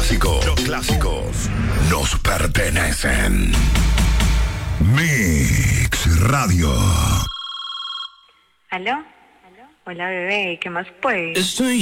clásicos nos pertenecen. Mix Radio. ¿Aló? Hola, bebé, ¿qué más pues? Estoy